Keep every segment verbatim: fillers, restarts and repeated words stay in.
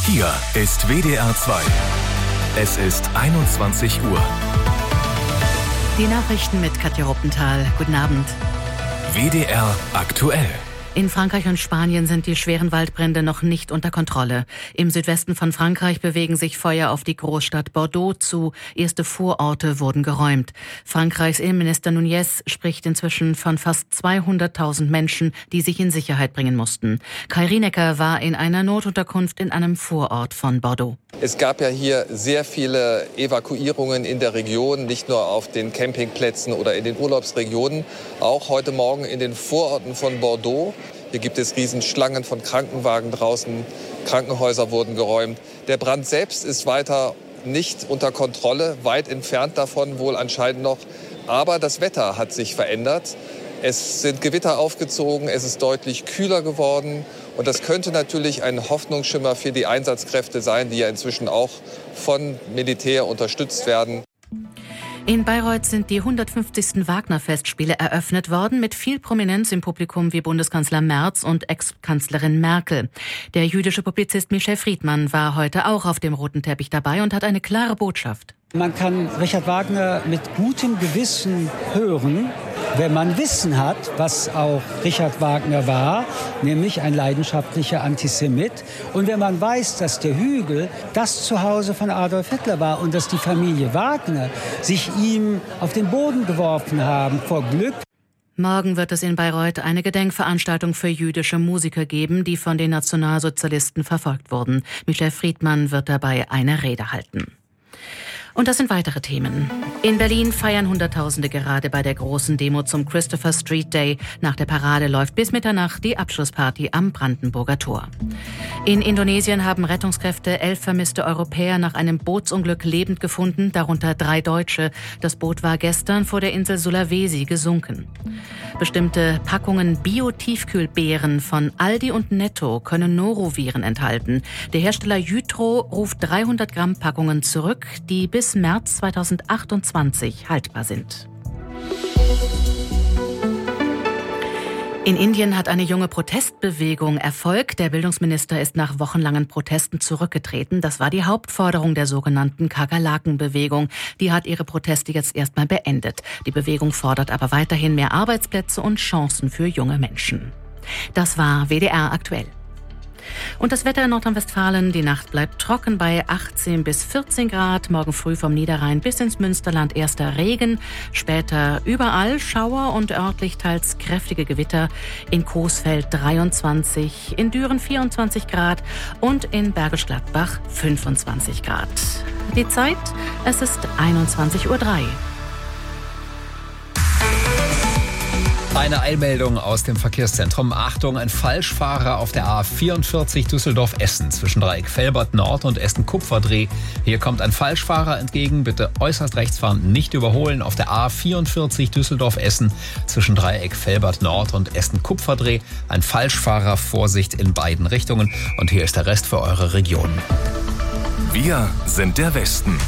Hier ist W D R zwei. Es ist einundzwanzig Uhr. Die Nachrichten mit Katja Ruppenthal. Guten Abend. W D R aktuell. In Frankreich und Spanien sind die schweren Waldbrände noch nicht unter Kontrolle. Im Südwesten von Frankreich bewegen sich Feuer auf die Großstadt Bordeaux zu. Erste Vororte wurden geräumt. Frankreichs Innenminister Nunez spricht inzwischen von fast zweihunderttausend Menschen, die sich in Sicherheit bringen mussten. Kai Rienecker war in einer Notunterkunft in einem Vorort von Bordeaux. Es gab ja hier sehr viele Evakuierungen in der Region, nicht nur auf den Campingplätzen oder in den Urlaubsregionen, auch heute Morgen in den Vororten von Bordeaux. Hier gibt es Riesenschlangen von Krankenwagen draußen, Krankenhäuser wurden geräumt. Der Brand selbst ist weiter nicht unter Kontrolle, weit entfernt davon wohl anscheinend noch. Aber das Wetter hat sich verändert. Es sind Gewitter aufgezogen, es ist deutlich kühler geworden. Und das könnte natürlich ein Hoffnungsschimmer für die Einsatzkräfte sein, die ja inzwischen auch von Militär unterstützt werden. In Bayreuth sind die hundertfünfzigsten Wagner-Festspiele eröffnet worden, mit viel Prominenz im Publikum wie Bundeskanzler Merz und Ex-Kanzlerin Merkel. Der jüdische Publizist Michel Friedmann war heute auch auf dem roten Teppich dabei und hat eine klare Botschaft. Man kann Richard Wagner mit gutem Gewissen hören, wenn man Wissen hat, was auch Richard Wagner war, nämlich ein leidenschaftlicher Antisemit. Und wenn man weiß, dass der Hügel das Zuhause von Adolf Hitler war und dass die Familie Wagner sich ihm auf den Boden geworfen haben vor Glück. Morgen wird es in Bayreuth eine Gedenkveranstaltung für jüdische Musiker geben, die von den Nationalsozialisten verfolgt wurden. Michel Friedmann wird dabei eine Rede halten. Und das sind weitere Themen. In Berlin feiern Hunderttausende gerade bei der großen Demo zum Christopher Street Day. Nach der Parade läuft bis Mitternacht die Abschlussparty am Brandenburger Tor. In Indonesien haben Rettungskräfte elf vermisste Europäer nach einem Bootsunglück lebend gefunden, darunter drei Deutsche. Das Boot war gestern vor der Insel Sulawesi gesunken. Bestimmte Packungen Bio-Tiefkühlbeeren von Aldi und Netto können Noroviren enthalten. Der Hersteller Jytro ruft dreihundert Gramm Packungen zurück, die bis März zweitausendachtundzwanzig haltbar sind. In Indien hat eine junge Protestbewegung Erfolg. Der Bildungsminister ist nach wochenlangen Protesten zurückgetreten. Das war die Hauptforderung der sogenannten Kakerlaken-Bewegung. Die hat ihre Proteste jetzt erstmal beendet. Die Bewegung fordert aber weiterhin mehr Arbeitsplätze und Chancen für junge Menschen. Das war W D R aktuell. Und das Wetter in Nordrhein-Westfalen, die Nacht bleibt trocken bei achtzehn bis vierzehn Grad. Morgen früh vom Niederrhein bis ins Münsterland erster Regen. Später überall Schauer und örtlich teils kräftige Gewitter. In Coesfeld dreiundzwanzig, in Düren vierundzwanzig Grad und in Bergisch Gladbach fünfundzwanzig Grad. Die Zeit, es ist einundzwanzig Uhr drei. Eine Eilmeldung aus dem Verkehrszentrum. Achtung, ein Falschfahrer auf der A vierundvierzig Düsseldorf-Essen zwischen Dreieck Velbert Nord und Essen-Kupferdreh. Hier kommt ein Falschfahrer entgegen. Bitte äußerst rechts fahren, nicht überholen. Auf der A vierundvierzig Düsseldorf-Essen zwischen Dreieck Velbert Nord und Essen-Kupferdreh. Ein Falschfahrer, Vorsicht in beiden Richtungen. Und hier ist der Rest für eure Region. Wir sind der Westen.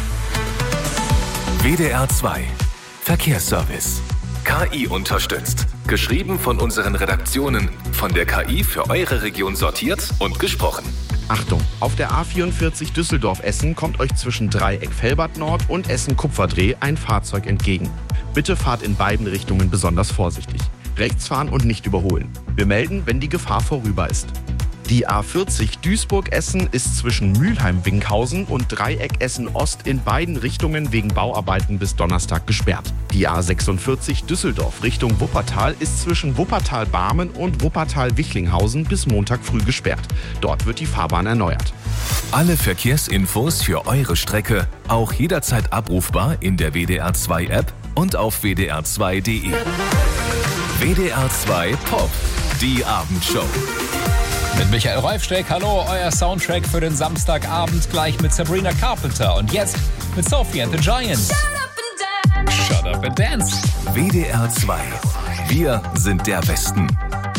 W D R zwei. Verkehrsservice. K I unterstützt. Geschrieben von unseren Redaktionen. Von der K I für eure Region sortiert und gesprochen. Achtung, auf der A vierundvierzig Düsseldorf-Essen kommt euch zwischen Dreieck Velbert Nord und Essen-Kupferdreh ein Fahrzeug entgegen. Bitte fahrt in beiden Richtungen besonders vorsichtig. Rechts fahren und nicht überholen. Wir melden, wenn die Gefahr vorüber ist. Die A vierzig Duisburg-Essen ist zwischen Mülheim-Winkhausen und Dreieck Essen-Ost in beiden Richtungen wegen Bauarbeiten bis Donnerstag gesperrt. Die A sechsundvierzig Düsseldorf Richtung Wuppertal ist zwischen Wuppertal-Barmen und Wuppertal-Wichlinghausen bis Montag früh gesperrt. Dort wird die Fahrbahn erneuert. Alle Verkehrsinfos für eure Strecke auch jederzeit abrufbar in der W D R zwei App und auf w d r zwei punkt d e. W D R zwei Pop, die Abendshow. Mit Michael Reufsteck, hallo, euer Soundtrack für den Samstagabend, gleich mit Sabrina Carpenter und jetzt mit Sophie and the Giants. Shut up and dance. W D R zwei. Wir sind der Westen.